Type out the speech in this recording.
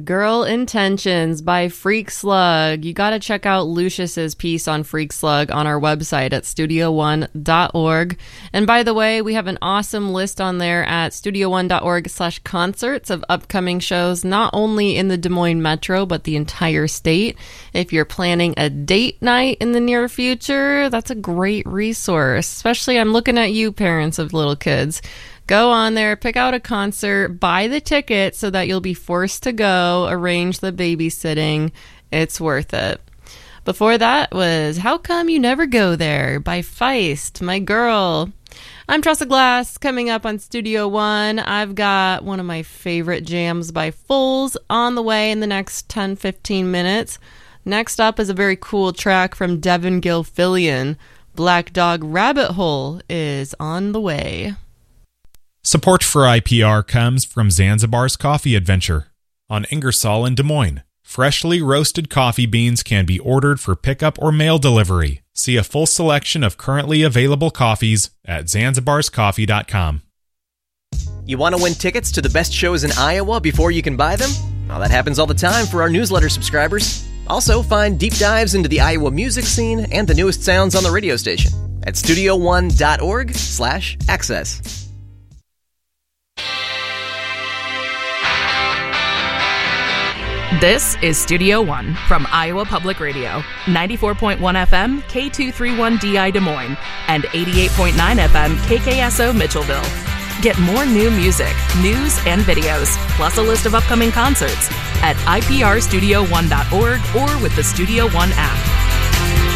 Girl Intentions by Freak Slug. You got to check out Lucius's piece on Freak Slug on our website at studio1.org. And by the way, we have an awesome list on there at studio1.org/concerts of upcoming shows, not only in the Des Moines Metro, but the entire state. If you're planning a date night in the near future, that's a great resource. Especially, I'm looking at you, parents of little kids. Go on there, pick out a concert, buy the ticket so that you'll be forced to go, arrange the babysitting. It's worth it. Before that was How Come You Never Go There by Feist, my girl. I'm Tressa Glass. Coming up on Studio One, I've got one of my favorite jams by Foals on the way in the next 10-15 minutes. Next up is a very cool track from Devin Gilfillian. Black Dog Rabbit Hole is on the way. Support for IPR comes from Zanzibar's Coffee Adventure on Ingersoll in Des Moines. Freshly roasted coffee beans can be ordered for pickup or mail delivery. See a full selection of currently available coffees at zanzibarscoffee.com. You want to win tickets to the best shows in Iowa before you can buy them? Well, that happens all the time for our newsletter subscribers. Also, find deep dives into the Iowa music scene and the newest sounds on the radio station at studio1.org/access. This is Studio One from Iowa Public Radio, 94.1 FM, K231DI Des Moines, and 88.9 FM, KKSO Mitchellville. Get more new music, news, and videos, plus a list of upcoming concerts at iprstudio1.org or with the Studio One app.